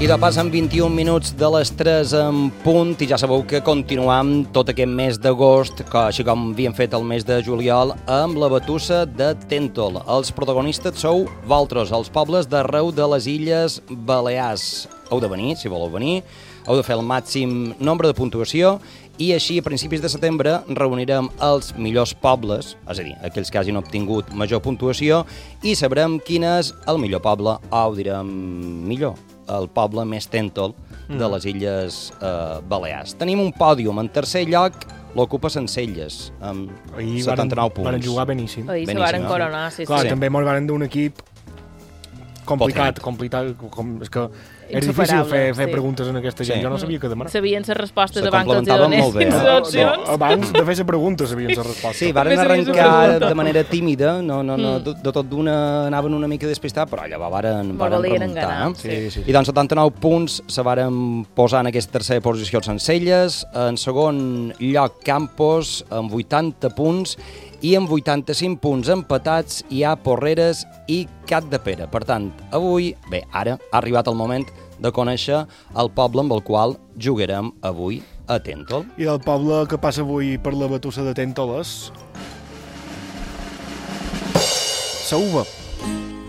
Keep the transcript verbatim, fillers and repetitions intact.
I de pas en vint-i-un minuts de les tres en punt, i ja sabeu que continuam tot aquest mes d'agost, així com havíem fet el mes de juliol, amb la batussa de Tèntol. Els protagonistes sou vosaltres, els pobles d'arreu de les Illes Balears. Heu de venir, si voleu venir, heu de fer el màxim nombre de puntuació, i així a principis de setembre reunirem els millors pobles, és a dir, aquells que hagin obtingut major puntuació, i sabrem quin és el millor poble, o ho direm millor, el poble més Tèntol de les Illes eh, Balears. Tenim un pòdium. En tercer lloc l'ocupa Sencelles, amb Ahir setanta-nou varen, punts. varen jugar beníssim. Ahir se Beníssim, varen eh? coronar, sí, Clar, sí. també molt varen d'un equip complicat, Potent. complicat, com, és que és difícil Insuperable, fer, fer sí. preguntes en aquesta gent, Sí. jo no sabia què demanar. Sabien les respostes Se abans que els complementaven molt bé, donessin eh? les opcions. No, abans de fer la pregunta sabien la resposta. Sí, varen També s'havia arrencar preguntat. de manera tímida, no, no, no, Mm. de, de tot d'una anaven una mica despistats, però llavors varen, Molt varen valien remuntar. enganar, eh? Sí, sí. I doncs setanta-nou punts se varen posar en aquesta tercera posició Sencelles, en segon lloc Campos, amb vuitanta punts, i amb vuitanta-cinc punts empatats hi ha Porreres i Capdepera. Per tant, avui, bé, ara ha arribat el moment de conèixer el poble amb el qual jugarem avui a Tèntol. I del poble que passa avui per la batussa de Tèntoles, Sauva.